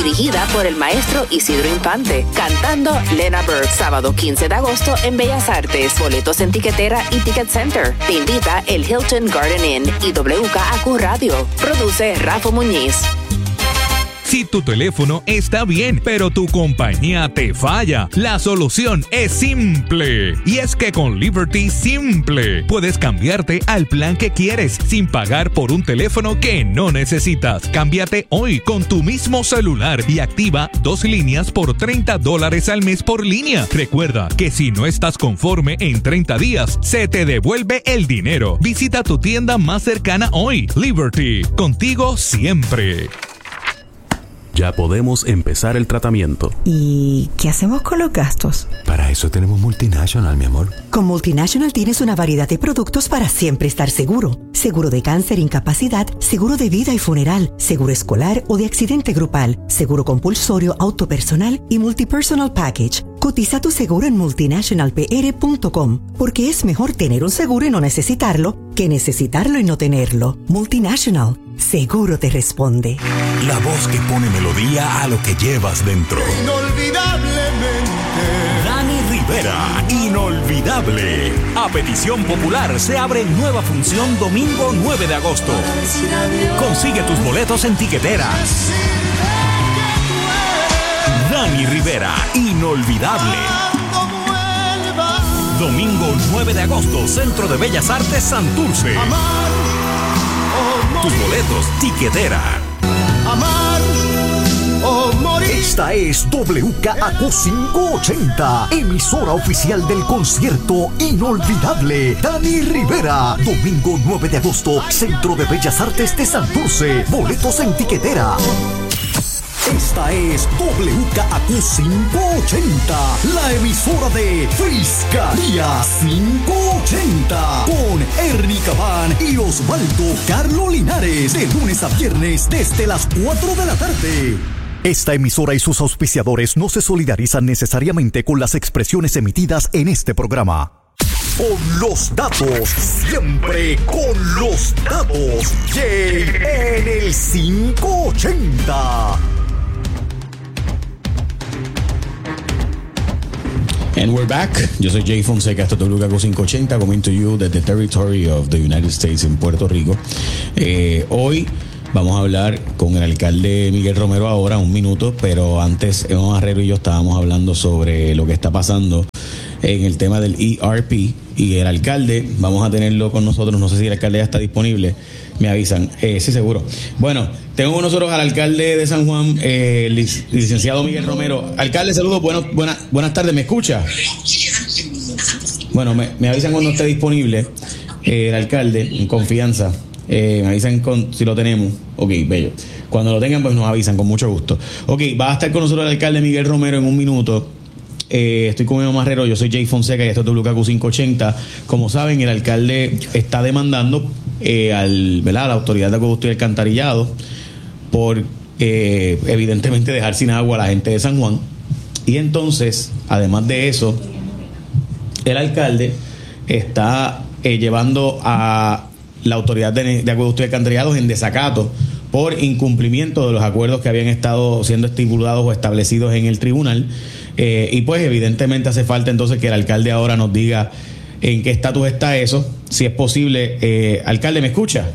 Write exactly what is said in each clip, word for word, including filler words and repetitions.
dirigida por el maestro Isidro Infante, cantando Lena Burke, sábado quince de agosto en Bellas Artes, boletos en Tiquetera y Ticket Center. Te invita el Hilton Garden Inn y W K A Q Radio. Produce Rafa Muñiz. Si tu teléfono está bien, pero tu compañía te falla, la solución es simple. Y es que con Liberty Simple puedes cambiarte al plan que quieres sin pagar por un teléfono que no necesitas. Cámbiate hoy con tu mismo celular y activa dos líneas por treinta dólares al mes por línea. Recuerda que si no estás conforme en treinta días, se te devuelve el dinero. Visita tu tienda más cercana hoy. Liberty, contigo siempre. Ya podemos empezar el tratamiento. ¿Y qué hacemos con los gastos? Para eso tenemos Multinational, mi amor. Con Multinational tienes una variedad de productos para siempre estar seguro. Seguro de cáncer, incapacidad, seguro de vida y funeral, seguro escolar o de accidente grupal, seguro compulsorio, auto personal y multipersonal package. Cotiza tu seguro en multinational p r punto com, porque es mejor tener un seguro y no necesitarlo que necesitarlo y no tenerlo. Multinational, seguro te responde. La voz que pone melodía a lo que llevas dentro. Inolvidablemente. Dani Rivera, Inolvidable. A petición popular se abre nueva función domingo nueve de agosto. Consigue tus boletos en Tiquetera. Dani Rivera, Inolvidable. Domingo nueve de agosto, Centro de Bellas Artes, Santurce. Tus boletos, Tiquetera. Amar o morir. Esta es W K A Q quinientos ochenta, emisora oficial del concierto Inolvidable. Dani Rivera, domingo nueve de agosto, Centro de Bellas Artes de Santurce. Boletos en Tiquetera. Esta es W K A Q quinientos ochenta, la emisora de Fiscalía quinientos ochenta, con Ernie Cabán y Osvaldo Carlo Linares, de lunes a viernes desde las cuatro de la tarde. Esta emisora y sus auspiciadores no se solidarizan necesariamente con las expresiones emitidas en este programa. Con los datos, siempre con los datos. Jay en el quinientos ochenta. And we're back. Yo soy Jay Fonseca, esto es W K A Q quinientos ochenta, coming to you the territory of the United States en Puerto Rico. Eh, hoy vamos a hablar con el alcalde Miguel Romero ahora, un minuto, pero antes Evan Marrero y yo estábamos hablando sobre lo que está pasando en el tema del E R P y el alcalde, vamos a tenerlo con nosotros, no sé si el alcalde ya está disponible, me avisan, eh, sí seguro. Bueno, tengo con nosotros al alcalde de San Juan, eh, el licenciado Miguel Romero. Alcalde, saludos, bueno, buena, buenas tardes, ¿me escucha? Bueno, me, me avisan cuando esté disponible eh, el alcalde, en confianza. Eh, me avisan con, si lo tenemos. Ok, bello. Cuando lo tengan, pues nos avisan con mucho gusto. Ok, va a estar con nosotros el alcalde Miguel Romero en un minuto. Eh, estoy con Evan Marrero, yo soy Jay Fonseca y esto es W K A Q quinientos ochenta. Como saben, el alcalde está demandando eh, al, ¿verdad? a la autoridad de acueducto y alcantarillado por eh, evidentemente dejar sin agua a la gente de San Juan. Y entonces, además de eso, el alcalde está eh, llevando a la autoridad de, de acueducto y alcantarillados en desacato por incumplimiento de los acuerdos que habían estado siendo estipulados o establecidos en el tribunal. Eh, y pues evidentemente hace falta entonces que el alcalde ahora nos diga en qué estatus está eso, si es posible. Eh, alcalde, ¿me escucha?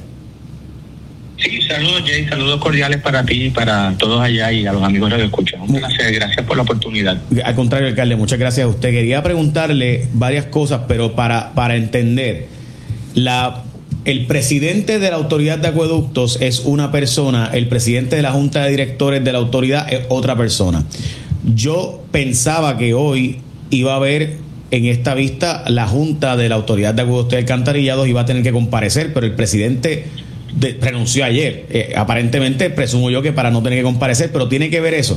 Sí, saludos Jay, saludos cordiales para ti y para todos allá y a los amigos que lo escuchan. Un placer, gracias por la oportunidad. Al contrario, alcalde, muchas gracias a usted. Quería preguntarle varias cosas, pero para, para entender, la... el presidente de la autoridad de acueductos es una persona, el presidente de la junta de directores de la autoridad es otra persona. Yo pensaba que hoy iba a haber en esta vista la junta de la autoridad de acueductos y alcantarillados iba a tener que comparecer, pero el presidente de, renunció ayer. Eh, aparentemente, presumo yo que para no tener que comparecer, pero tiene que ver eso.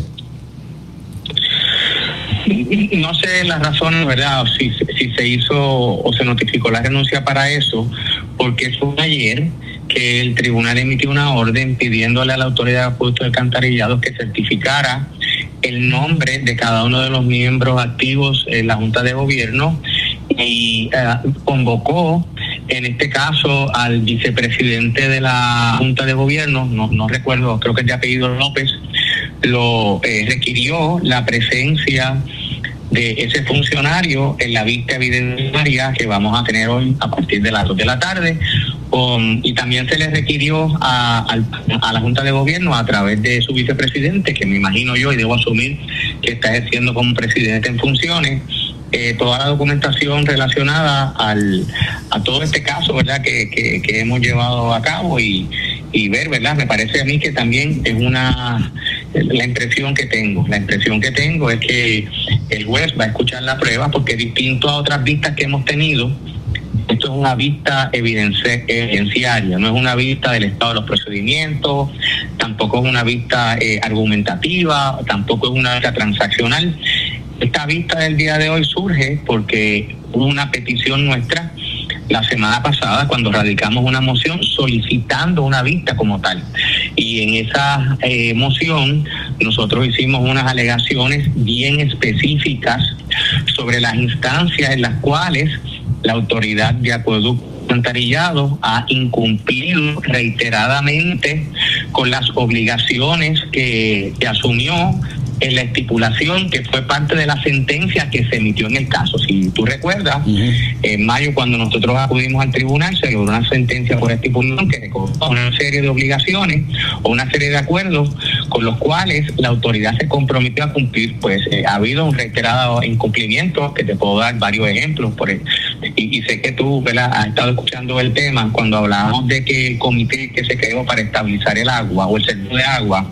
No sé la razón, ¿verdad? Si, si se hizo o se notificó la renuncia para eso, porque fue ayer que el tribunal emitió una orden pidiéndole a la autoridad de acueductos y alcantarillados que certificara el nombre de cada uno de los miembros activos en la Junta de Gobierno y uh, convocó en este caso al vicepresidente de la Junta de Gobierno, no, no recuerdo, creo que es de apellido López, lo eh, requirió la presencia de ese funcionario en la vista evidenciaria que vamos a tener hoy a partir de las dos de la tarde, um, y también se le requirió a, a, a la Junta de Gobierno a través de su vicepresidente, que me imagino yo y debo asumir que está ejerciendo como presidente en funciones, eh, toda la documentación relacionada al a todo este caso, ¿verdad?, que, que, que hemos llevado a cabo y, y ver, ¿verdad? Me parece a mí que también es una... La impresión que tengo, la impresión que tengo es que el juez va a escuchar la prueba, porque distinto a otras vistas que hemos tenido, esto es una vista evidenciaria, no es una vista del estado de los procedimientos, tampoco es una vista eh, argumentativa, tampoco es una vista transaccional. Esta vista del día de hoy surge porque hubo una petición nuestra la semana pasada cuando radicamos una moción solicitando una vista como tal, y en esa eh, moción nosotros hicimos unas alegaciones bien específicas sobre las instancias en las cuales la autoridad de acueducto alcantarillado ha incumplido reiteradamente con las obligaciones que, que asumió en la estipulación que fue parte de la sentencia que se emitió en el caso. Si tú recuerdas, uh-huh. en mayo, cuando nosotros acudimos al tribunal, se logró una sentencia por estipulación que recogió una serie de obligaciones o una serie de acuerdos con los cuales la autoridad se comprometió a cumplir. Pues eh, ha habido un reiterado incumplimiento, que te puedo dar varios ejemplos por el, y, y sé que tú, ¿verdad?, has estado escuchando el tema cuando hablábamos de que el comité que se creó para estabilizar el agua o el servicio de agua,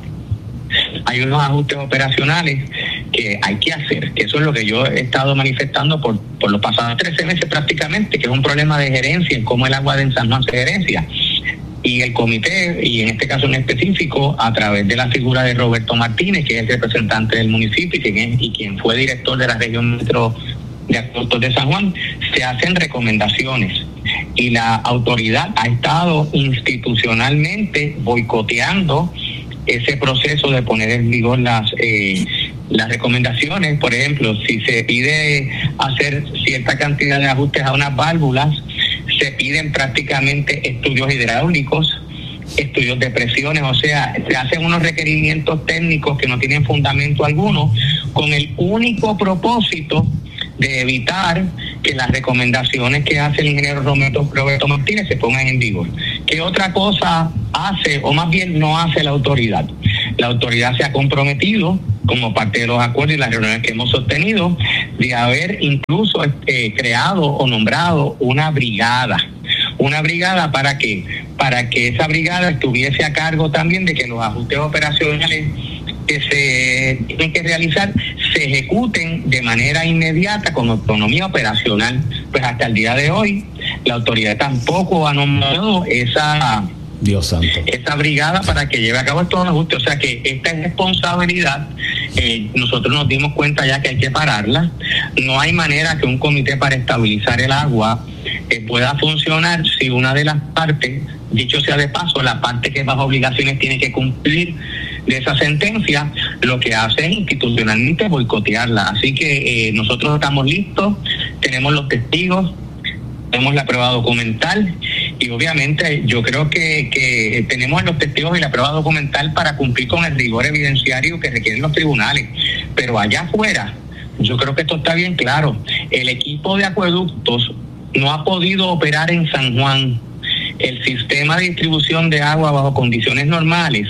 hay unos ajustes operacionales que hay que hacer, que eso es lo que yo he estado manifestando por, por los pasados trece meses prácticamente, que es un problema de gerencia en cómo el agua de San Juan se gerencia. Y el comité, y en este caso en específico, a través de la figura de Roberto Martínez, que es el representante del municipio y quien, y quien fue director de la región metro de acueductos de San Juan, se hacen recomendaciones. Y la autoridad ha estado institucionalmente boicoteando ese proceso de poner en vigor las eh, las recomendaciones. Por ejemplo, si se pide hacer cierta cantidad de ajustes a unas válvulas, se piden prácticamente estudios hidráulicos, estudios de presiones, o sea, se hacen unos requerimientos técnicos que no tienen fundamento alguno, con el único propósito de evitar que las recomendaciones que hace el ingeniero Roberto, Roberto Martínez se pongan en vigor. ¿Qué otra cosa hace, o más bien no hace la autoridad? La autoridad se ha comprometido, como parte de los acuerdos y las reuniones que hemos sostenido, de haber incluso eh, creado o nombrado una brigada. ¿Una brigada para qué? Para que esa brigada estuviese a cargo también de que los ajustes operacionales que se tienen que realizar se ejecuten de manera inmediata con autonomía operacional. Pues hasta el día de hoy la autoridad tampoco ha nombrado esa Dios santo esa brigada para que lleve a cabo estos ajustes. O sea que esta responsabilidad eh, nosotros nos dimos cuenta ya que hay que pararla. No hay manera que un comité para estabilizar el agua eh, pueda funcionar si una de las partes, dicho sea de paso, la parte que bajo obligaciones tiene que cumplir de esa sentencia, lo que hace es institucionalmente boicotearla. Así que eh, nosotros estamos listos, tenemos los testigos, tenemos la prueba documental y obviamente yo creo que, que tenemos los testigos y la prueba documental para cumplir con el rigor evidenciario que requieren los tribunales. Pero allá afuera, yo creo que esto está bien claro, el equipo de acueductos no ha podido operar en San Juan el sistema de distribución de agua bajo condiciones normales.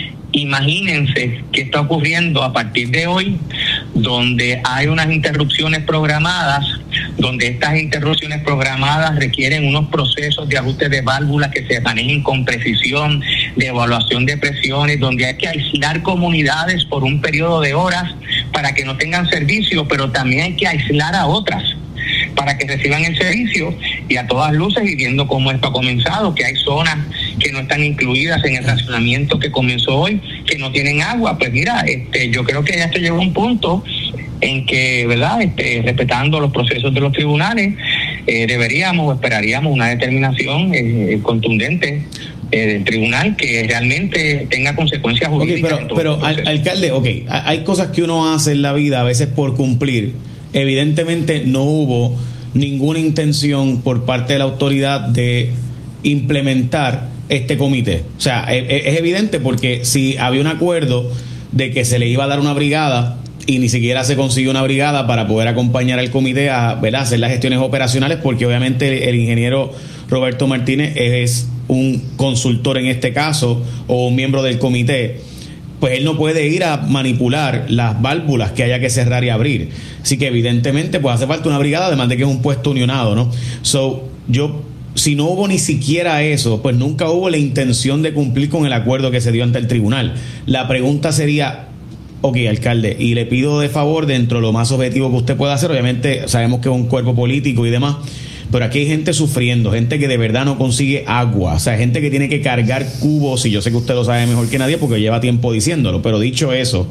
Imagínense qué está ocurriendo a partir de hoy, donde hay unas interrupciones programadas, donde estas interrupciones programadas requieren unos procesos de ajuste de válvulas que se manejen con precisión, de evaluación de presiones, donde hay que aislar comunidades por un periodo de horas para que no tengan servicio, pero también hay que aislar a otras para que reciban el servicio, y a todas luces, y viendo cómo esto ha comenzado, que hay zonas que no están incluidas en el racionamiento que comenzó hoy, que no tienen agua. Pues mira, este, yo creo que ya esto llegó a un punto en que, ¿verdad?, este, respetando los procesos de los tribunales, eh, deberíamos o esperaríamos una determinación eh, contundente eh, del tribunal que realmente tenga consecuencias jurídicas. Okay, pero, pero al, alcalde, ok, hay cosas que uno hace en la vida a veces por cumplir. Evidentemente no hubo ninguna intención por parte de la autoridad de implementar este comité. O sea, es, es evidente, porque si había un acuerdo de que se le iba a dar una brigada y ni siquiera se consiguió una brigada para poder acompañar al comité a, ¿verdad?, hacer las gestiones operacionales, porque obviamente el ingeniero Roberto Martínez es un consultor en este caso o un miembro del comité, pues él no puede ir a manipular las válvulas que haya que cerrar y abrir. Así que evidentemente pues hace falta una brigada, además de que es un puesto unionado, ¿no? So, yo, si no hubo ni siquiera eso, pues nunca hubo la intención de cumplir con el acuerdo que se dio ante el tribunal. La pregunta sería, ok, alcalde, y le pido de favor, dentro de lo más objetivo que usted pueda hacer, obviamente sabemos que es un cuerpo político y demás, pero aquí hay gente sufriendo, gente que de verdad no consigue agua, o sea, gente que tiene que cargar cubos, y yo sé que usted lo sabe mejor que nadie porque lleva tiempo diciéndolo, pero dicho eso,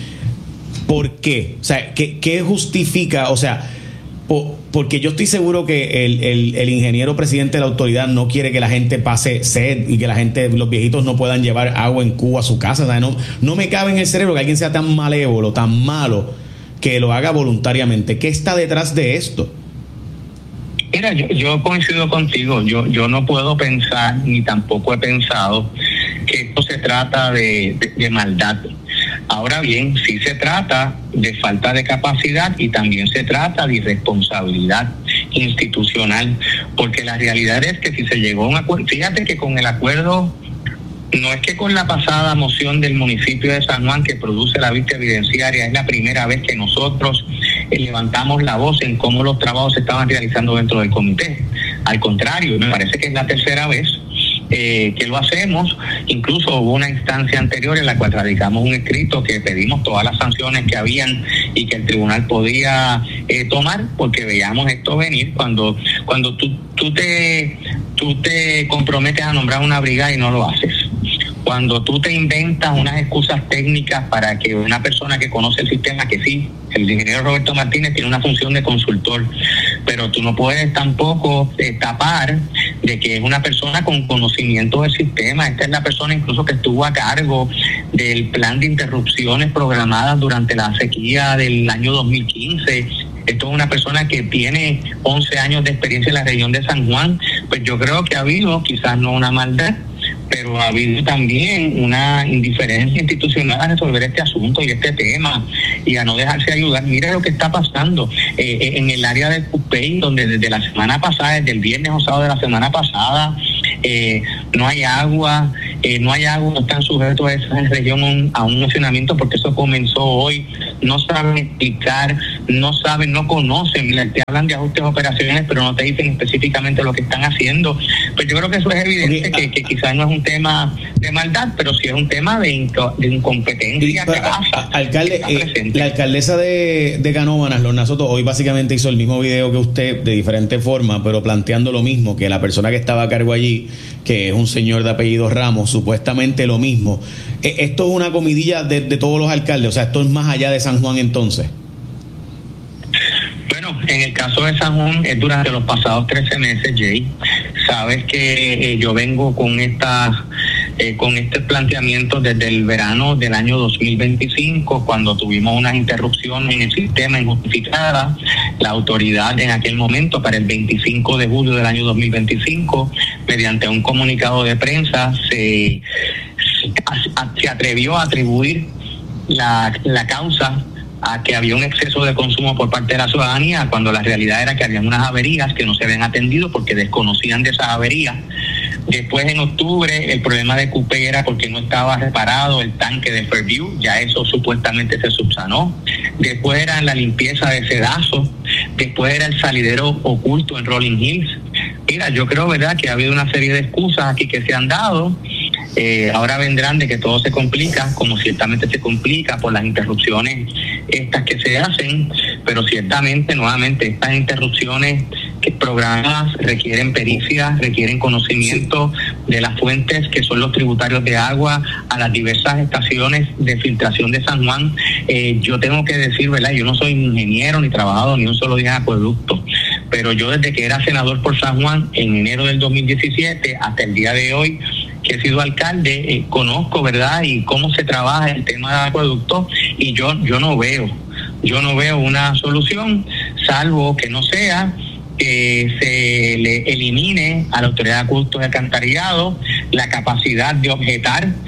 ¿por qué? O sea, ¿qué, qué justifica? O sea, po, porque yo estoy seguro que el, el, el ingeniero presidente de la autoridad no quiere que la gente pase sed y que la gente, los viejitos no puedan llevar agua en cubo a su casa. O sea, no, no me cabe en el cerebro que alguien sea tan malévolo, tan malo, que lo haga voluntariamente. ¿Qué está detrás de esto? Mira, yo, yo coincido contigo, yo, yo no puedo pensar, ni tampoco he pensado, que esto se trata de, de, de maldad. Ahora bien, sí se trata de falta de capacidad y también se trata de irresponsabilidad institucional, porque la realidad es que si se llegó a un acuerdo, fíjate que con el acuerdo, no es que con la pasada moción del municipio de San Juan que produce la vista evidenciaria, es la primera vez que nosotros eh, levantamos la voz en cómo los trabajos se estaban realizando dentro del comité. Al contrario, me parece que es la tercera vez eh, que lo hacemos. Incluso hubo una instancia anterior en la cual radicamos un escrito que pedimos todas las sanciones que habían y que el tribunal podía eh, tomar, porque veíamos esto venir cuando, cuando tú, tú, te, tú te comprometes a nombrar una brigada y no lo haces. Cuando tú te inventas unas excusas técnicas para que una persona que conoce el sistema, que sí, el ingeniero Roberto Martínez tiene una función de consultor, pero tú no puedes tampoco eh, tapar de que es una persona con conocimiento del sistema. Esta es la persona incluso que estuvo a cargo del plan de interrupciones programadas durante la sequía del año dos mil quince. Esto es una persona que tiene once años de experiencia en la región de San Juan. Pues yo creo que ha habido, quizás no una maldad, pero ha habido también una indiferencia institucional a resolver este asunto y este tema y a no dejarse ayudar. Mira lo que está pasando eh, en el área del Cupey, donde desde la semana pasada, desde el viernes o sábado de la semana pasada, eh, no hay agua, eh, no hay agua, no están sujetos a esa región un, a un funcionamiento, porque eso comenzó hoy. No saben explicar, no saben, no conocen, te hablan de ajustes operacionales, pero no te dicen específicamente lo que están haciendo. Pues yo creo que eso es evidente, okay, que, que quizás no es un tema de maldad, pero sí es un tema de, inco, de incompetencia. Pero, que pasa, alcalde, eh, la alcaldesa de, de Canóvanas, Lorna Soto, hoy básicamente hizo el mismo video que usted de diferente forma, pero planteando lo mismo, que la persona que estaba a cargo allí, que es un señor de apellido Ramos, supuestamente lo mismo. Eh, esto es una comidilla de, de todos los alcaldes, o sea, esto es más allá de San Juan entonces. Bueno, en el caso de San Juan, es durante los pasados trece meses, Jay. Sabes que eh, yo vengo con esta eh, con este planteamiento desde el verano del año dos mil veinticinco, cuando tuvimos unas interrupciones en el sistema injustificadas. La autoridad en aquel momento, para el veinticinco de julio del año dos mil veinticinco, mediante un comunicado de prensa, se, se atrevió a atribuir la, la causa a que había un exceso de consumo por parte de la ciudadanía, cuando la realidad era que había unas averías que no se habían atendido porque desconocían de esas averías. Después, en octubre, el problema de Cupey era porque no estaba reparado el tanque de Fairview, ya eso supuestamente se subsanó. Después era la limpieza de Cedazo, después era el salidero oculto en Rolling Hills. Mira, yo creo, ¿verdad?, que ha habido una serie de excusas aquí que se han dado. Eh, ahora vendrán de que todo se complica, como ciertamente se complica por las interrupciones estas que se hacen, pero ciertamente, nuevamente, estas interrupciones que programadas requieren pericia, requieren conocimiento de las fuentes que son los tributarios de agua a las diversas estaciones de filtración de San Juan. Eh, yo tengo que decir, ¿verdad?, yo no soy ingeniero ni trabajado ni un solo día en acueducto, pero yo desde que era senador por San Juan en enero del dos mil diecisiete hasta el día de hoy que he sido alcalde, eh, conozco, ¿verdad?, y cómo se trabaja el tema de acueducto, y yo yo no veo, yo no veo una solución, salvo que no sea que se le elimine a la Autoridad de Acueductos y Alcantarillado la capacidad de objetar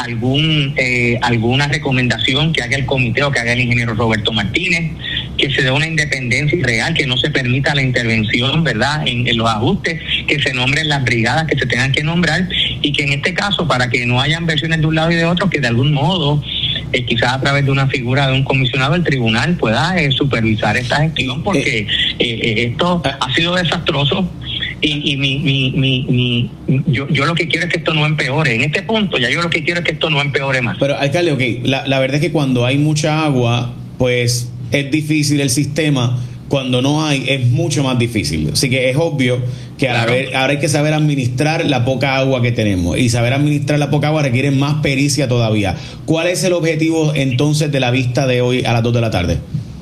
algún eh, alguna recomendación que haga el comité o que haga el ingeniero Roberto Martínez, que se dé una independencia real, que no se permita la intervención, ¿verdad?, en, en los ajustes, que se nombren las brigadas que se tengan que nombrar, y que en este caso, para que no hayan versiones de un lado y de otro, que de algún modo, eh, quizás a través de una figura de un comisionado, el tribunal pueda eh, supervisar esta gestión, porque eh, eh, esto ha sido desastroso. Y, y mi, mi, mi, mi, yo, yo lo que quiero es que esto no empeore. En este punto ya yo lo que quiero es que esto no empeore más. Pero, alcalde, ok, la, la verdad es que cuando hay mucha agua, pues es difícil el sistema. Cuando no hay, es mucho más difícil. Así que es obvio que claro, ver, ahora hay que saber administrar la poca agua que tenemos. Y saber administrar la poca agua requiere más pericia todavía. ¿Cuál es el objetivo entonces de la vista de hoy a las dos de la tarde?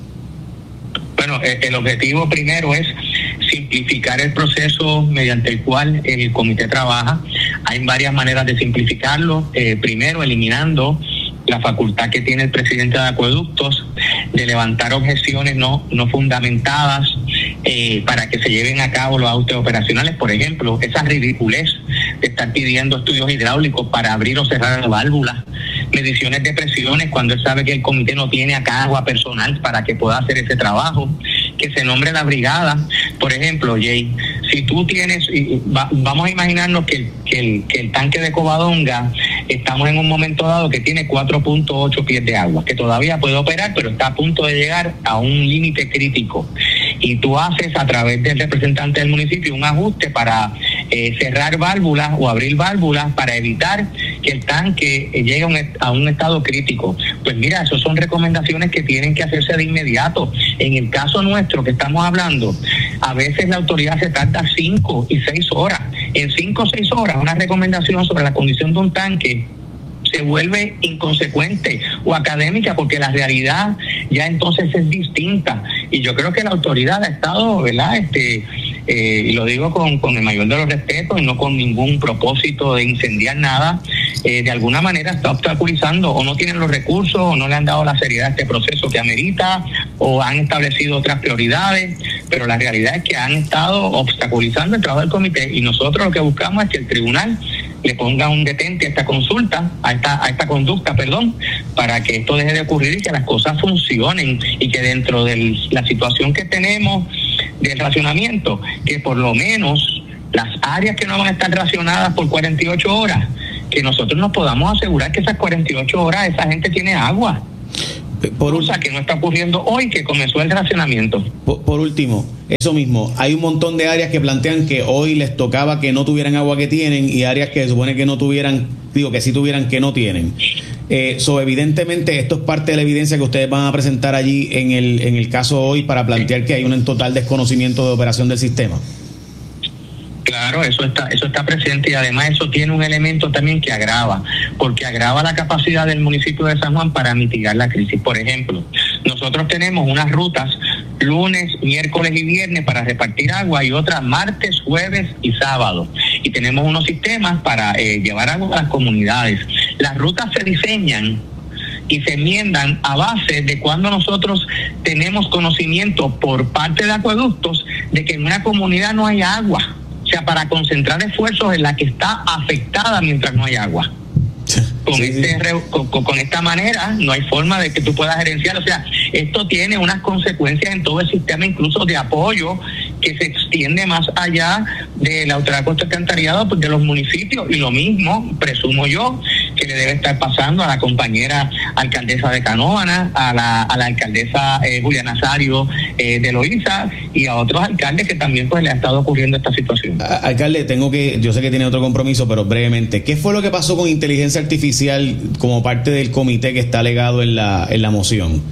Bueno, el objetivo primero es simplificar el proceso mediante el cual el comité trabaja. Hay varias maneras de simplificarlo. Eh, primero, eliminando la facultad que tiene el presidente de Acueductos de levantar objeciones no, no fundamentadas eh, para que se lleven a cabo los ajustes operacionales. Por ejemplo, esa ridiculez de estar pidiendo estudios hidráulicos para abrir o cerrar la válvula, mediciones de presiones cuando él sabe que el comité no tiene acá agua personal para que pueda hacer ese trabajo, que se nombre la brigada. Por ejemplo, Jay, si tú tienes, va, vamos a imaginarnos que el, que, el, que el tanque de Covadonga, estamos en un momento dado que tiene cuatro punto ocho pies de agua, que todavía puede operar, pero está a punto de llegar a un límite crítico. Y tú haces a través del representante del municipio un ajuste para eh, cerrar válvulas o abrir válvulas para evitar que el tanque eh, llegue a un, a un estado crítico. Pues mira, esas son recomendaciones que tienen que hacerse de inmediato. En el caso nuestro que estamos hablando, a veces la autoridad se tarda cinco y seis horas. En cinco o seis horas, una recomendación sobre la condición de un tanque se vuelve inconsecuente o académica, porque la realidad ya entonces es distinta. Y yo creo que la autoridad ha estado, ¿verdad?, este eh, y lo digo con, con el mayor de los respetos y no con ningún propósito de incendiar nada, eh, de alguna manera está obstaculizando, o no tienen los recursos, o no le han dado la seriedad a este proceso que amerita, o han establecido otras prioridades, pero la realidad es que han estado obstaculizando el trabajo del comité, y nosotros lo que buscamos es que el tribunal le ponga un detente a esta consulta, a esta, a esta conducta, perdón, para que esto deje de ocurrir y que las cosas funcionen, y que dentro de la situación que tenemos del racionamiento, que por lo menos las áreas que no van a estar racionadas por cuarenta y ocho horas, que nosotros nos podamos asegurar que esas cuarenta y ocho horas esa gente tiene agua. Por cosa que no está ocurriendo hoy, que comenzó el racionamiento. Por, por último, eso mismo, hay un montón de áreas que plantean que hoy les tocaba que no tuvieran agua que tienen, y áreas que se supone que no tuvieran, digo que sí tuvieran que no tienen. Eh, so, evidentemente esto es parte de la evidencia que ustedes van a presentar allí en el, en el caso hoy, para plantear que hay un total desconocimiento de operación del sistema. Claro, eso está, eso está presente, y además eso tiene un elemento también que agrava, porque agrava la capacidad del municipio de San Juan para mitigar la crisis. Por ejemplo, nosotros tenemos unas rutas lunes, miércoles y viernes para repartir agua, y otras martes, jueves y sábado. Y tenemos unos sistemas para eh, llevar agua a las comunidades. Las rutas se diseñan y se enmiendan a base de cuando nosotros tenemos conocimiento por parte de Acueductos de que en una comunidad no hay agua. O sea, para concentrar esfuerzos en la que está afectada mientras no hay agua. Con, sí, este, sí. Con, con esta manera no hay forma de que tú puedas gerenciar. O sea, esto tiene unas consecuencias en todo el sistema, incluso de apoyo, que se extiende más allá de la Autoridad de Acueductos y Alcantarillado, pues, de los municipios. Y lo mismo, presumo yo, que le debe estar pasando a la compañera alcaldesa de Canóvana, a la, a la alcaldesa eh, Julia Nazario eh, de Loíza, y a otros alcaldes que también pues le ha estado ocurriendo esta situación. A, alcalde, tengo que, yo sé que tiene otro compromiso, pero brevemente, ¿qué fue lo que pasó con inteligencia artificial como parte del comité que está alegado en la, en la moción?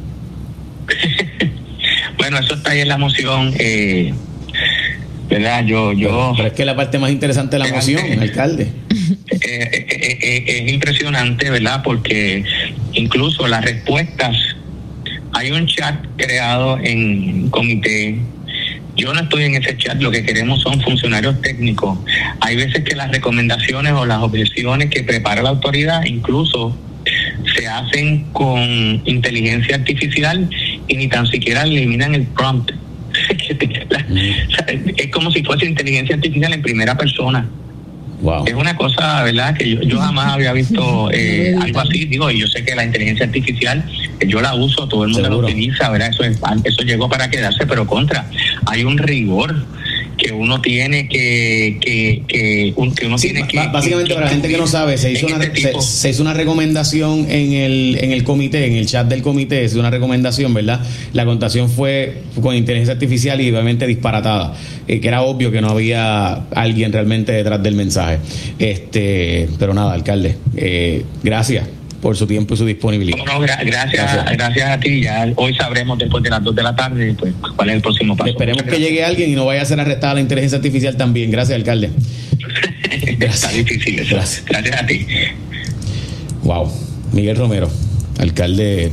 Bueno, eso está ahí en la moción, eh, ¿verdad? Yo, yo. Pero, pero es que la parte más interesante de la moción, eh, alcalde. Eh, eh, eh, eh, es impresionante, ¿verdad? Porque incluso las respuestas, hay un chat creado en comité. Yo no estoy en ese chat, lo que queremos son funcionarios técnicos. Hay veces que las recomendaciones o las objeciones que prepara la autoridad incluso se hacen con inteligencia artificial y ni tan siquiera eliminan el prompt. Es como si fuese inteligencia artificial en primera persona. Wow. Es una cosa, ¿verdad?, que yo, yo jamás había visto eh, algo así. Digo, y yo sé que la inteligencia artificial, yo la uso, todo el mundo Seguro. la utiliza, ¿verdad? Eso, es, eso llegó para quedarse, pero contra. Hay un rigor que uno tiene que que que, un, que uno sí, tiene que básicamente que, para la gente que no sabe, se hizo una este se, se hizo una recomendación en el en el comité, en el chat del comité, se hizo una recomendación, ¿verdad? La contación fue con inteligencia artificial y obviamente disparatada, eh, que era obvio que no había alguien realmente detrás del mensaje. Este, pero nada, alcalde, eh, gracias por su tiempo y su disponibilidad. No, no, gra- gracias, gracias, gracias a ti. Ya hoy sabremos después de las dos de la tarde pues, cuál es el próximo paso. Esperemos que llegue alguien y no vaya a ser arrestada la inteligencia artificial también. Gracias, alcalde. Está difícil eso. Gracias. Gracias a ti. Wow. Miguel Romero, alcalde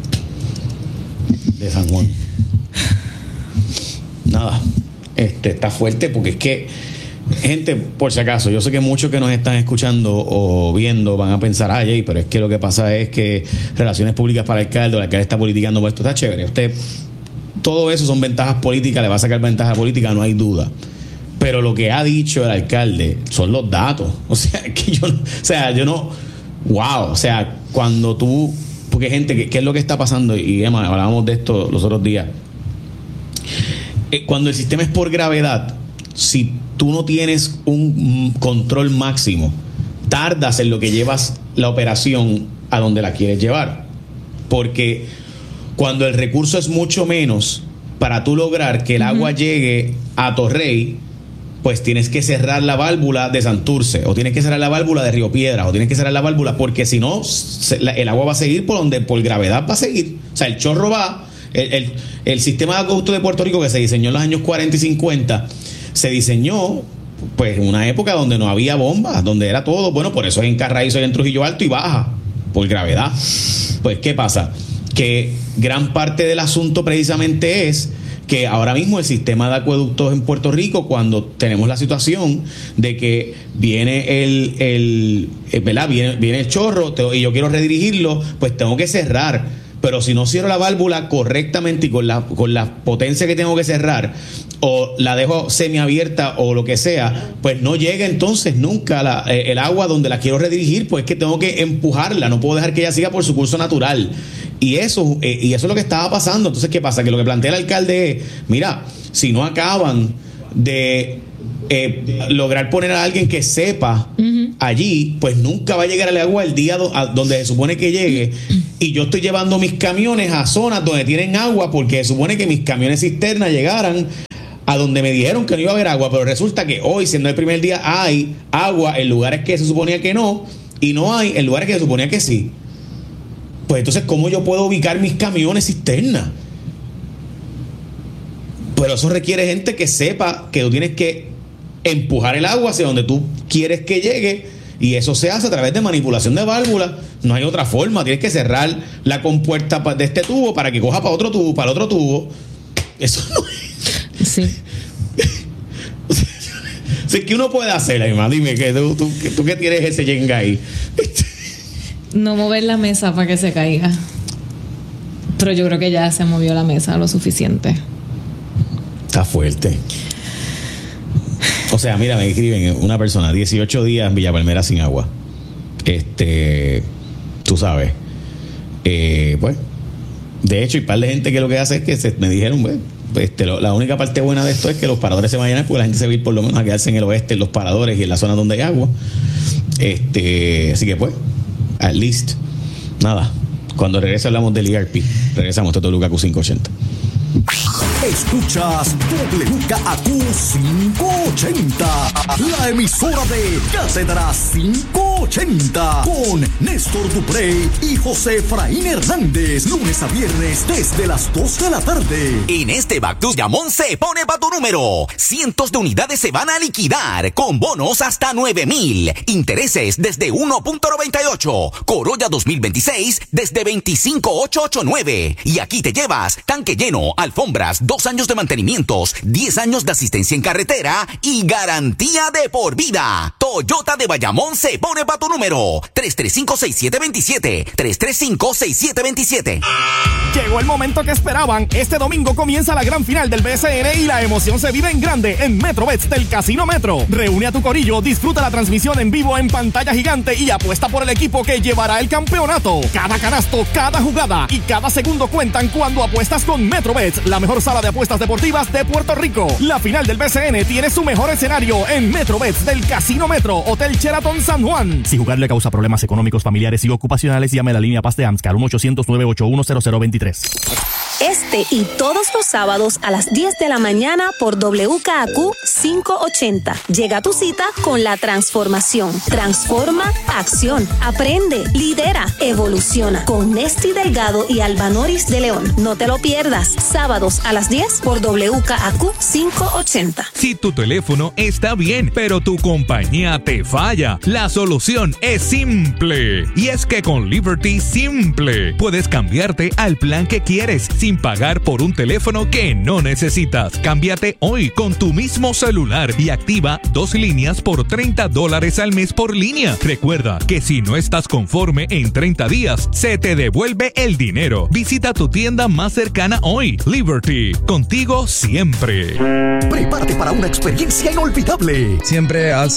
de San Juan. Nada, este está fuerte porque es que gente, por si acaso, yo sé que muchos que nos están escuchando o viendo van a pensar, ay, ay, pero es que lo que pasa es que relaciones públicas para el alcalde, el alcalde está politicando, pues esto está chévere. Usted, todo eso son ventajas políticas, le va a sacar ventaja política, no hay duda. Pero lo que ha dicho el alcalde son los datos. O sea, que yo no, o sea, yo no, wow, o sea, cuando tú, porque gente, ¿qué, qué es lo que está pasando? Y Emma, hablábamos de esto los otros días. Eh, cuando el sistema es por gravedad, si tú no tienes un control máximo, tardas en lo que llevas la operación a donde la quieres llevar. Porque cuando el recurso es mucho menos, para tú lograr que el uh-huh. agua llegue a Torrey, pues tienes que cerrar la válvula de Santurce, o tienes que cerrar la válvula de Río Piedras, o tienes que cerrar la válvula, porque si no, se, la, el agua va a seguir por donde, por gravedad va a seguir. O sea, el chorro va, el, el, el sistema de acueducto de Puerto Rico que se diseñó en los años cuarenta y cincuenta, se diseñó pues en una época donde no había bombas, donde era todo, bueno, por eso es en Carraízo y en Trujillo Alto y baja, por gravedad. Pues, ¿qué pasa? Que gran parte del asunto precisamente es que ahora mismo el sistema de acueductos en Puerto Rico, cuando tenemos la situación de que viene el, el, el ¿verdad? Viene, viene el chorro y yo quiero redirigirlo, pues tengo que cerrar. Pero si no cierro la válvula correctamente y con la, con la potencia que tengo que cerrar, o la dejo semiabierta o lo que sea, pues no llega entonces nunca la, eh, el agua donde la quiero redirigir, pues es que tengo que empujarla, no puedo dejar que ella siga por su curso natural. Y eso, eh, y eso es lo que estaba pasando. Entonces, ¿qué pasa? Que lo que plantea el alcalde es, mira, si no acaban de eh, lograr poner a alguien que sepa uh-huh. allí, pues nunca va a llegar el agua el día do, a, donde se supone que llegue. Y yo estoy llevando mis camiones a zonas donde tienen agua, porque se supone que mis camiones cisterna llegaran a donde me dijeron que no iba a haber agua, pero resulta que hoy, siendo el primer día, hay agua en lugares que se suponía que no, y no hay en lugares que se suponía que sí. Pues entonces, ¿cómo yo puedo ubicar mis camiones cisterna? Pero eso requiere gente que sepa que tú tienes que empujar el agua hacia donde tú quieres que llegue, y eso se hace a través de manipulación de válvulas. No hay otra forma. Tienes que cerrar la compuerta de este tubo para que coja para otro tubo, para el otro tubo. Eso no es. Sí. O sea, o sea, ¿qué uno puede hacer, hermano? Dime, que tú, tú, tú que tienes ese yenga ahí. No mover la mesa para que se caiga. Pero yo creo que ya se movió la mesa lo suficiente. Está fuerte. O sea, mira, me escriben una persona, dieciocho días en Villa Palmera sin agua. Este, tú sabes. Eh, pues, de hecho, hay un par de gente que lo que hace es que se, me dijeron, pues, este, lo, la única parte buena de esto es que los paradores se vayan, porque la gente se va a ir por lo menos a quedarse en el oeste, en los paradores y en la zona donde hay agua. Este, así que pues, at least, nada. Cuando regrese hablamos del E R P. Regresamos, esto es W K Q quinientos ochenta. Escuchas W K A Q quinientos ochenta, la emisora de Cátedra quinientos ochenta, con Néstor Duprey y José Efraín Hernández, lunes a viernes desde las dos de la tarde. En este Back to Bayamón se pone pa' tu número. Cientos de unidades se van a liquidar, con bonos hasta nueve mil, intereses desde uno punto noventa y ocho, Corolla dos mil veintiséis desde veinticinco mil ochocientos ochenta y nueve, y aquí te llevas tanque lleno, alfombras, dos años de mantenimientos, diez años de asistencia en carretera y garantía de por vida. Toyota de Bayamón se pone pa' tu número. tres tres cinco, seis siete dos siete, tres tres cinco, seis siete dos siete. Llegó el momento que esperaban. Este domingo comienza la gran final del B C N y la emoción se vive en grande en MetroBets del Casino Metro. Reúne a tu corillo, disfruta la transmisión en vivo en pantalla gigante y apuesta por el equipo que llevará el campeonato. Cada canasto, cada jugada y cada segundo cuentan cuando apuestas con MetroBets, la mejor sala de apuestas deportivas de Puerto Rico. La final del B C N tiene su mejor escenario en MetroBets del Casino Metro, Hotel Sheraton San Juan. Si jugar le causa problemas económicos, familiares y ocupacionales, llame a la línea Paz de AMSCAR uno ochocientos, nueve ocho uno, cero cero dos tres. Este y todos los sábados a las diez de la mañana por W K A Q quinientos ochenta. Llega a tu cita con la transformación. Transforma, acción, aprende, lidera, evoluciona. Con Nesti Delgado y Alba Noris de León. No te lo pierdas. Sábados a las diez por W K A Q quinientos ochenta. Si tu teléfono está bien, pero tu compañía te falla, la solución es simple. Y es que con Liberty Simple puedes cambiarte al plan que quieres sin pagar por un teléfono que no necesitas. Cámbiate hoy con tu mismo celular y activa dos líneas por treinta dólares al mes por línea. Recuerda que si no estás conforme en treinta días, se te devuelve el dinero. Visita tu tienda más cercana hoy. Liberty, contigo siempre. Prepárate para una experiencia inolvidable. Siempre has